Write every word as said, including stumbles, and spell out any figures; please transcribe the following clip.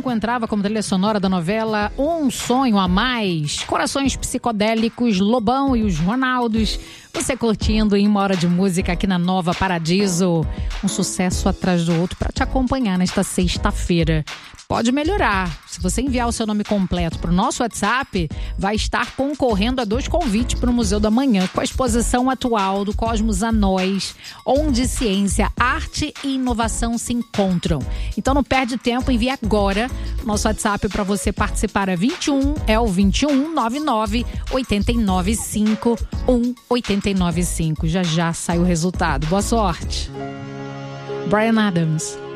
entrava como trilha sonora da novela Um Sonho a Mais. Corações psicodélicos, Lobão e os Ronaldos. Você curtindo em uma hora de música aqui na Nova Paradiso. Um sucesso atrás do outro para te acompanhar nesta sexta-feira. Pode melhorar. Se você enviar o seu nome completo para o nosso WhatsApp, vai estar concorrendo a dois convites para o Museu da Manhã, com a exposição atual do Cosmos a Nós, onde ciência, arte e inovação se encontram. Então não perde tempo, envie agora. Nosso WhatsApp para você participar é vinte e um, é o vinte e um, nove nove, oito nove cinco, um oito nove cinco. Já já sai o resultado. Boa sorte. Bryan Adams.